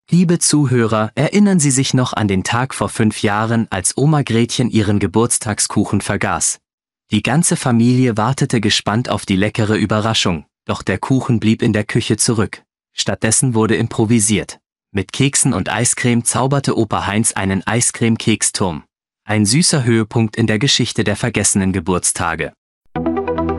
Liebe Zuhörer, erinnern Sie sich noch an den Tag vor 5 Jahren, als Oma Gretchen ihren Geburtstagskuchen vergaß? Die ganze Familie wartete gespannt auf die leckere Überraschung, doch der Kuchen blieb in der Küche zurück. Stattdessen wurde improvisiert. Mit Keksen und Eiscreme zauberte Opa Heinz einen Eiscreme-Keksturm. Ein süßer Höhepunkt in der Geschichte der vergessenen Geburtstage.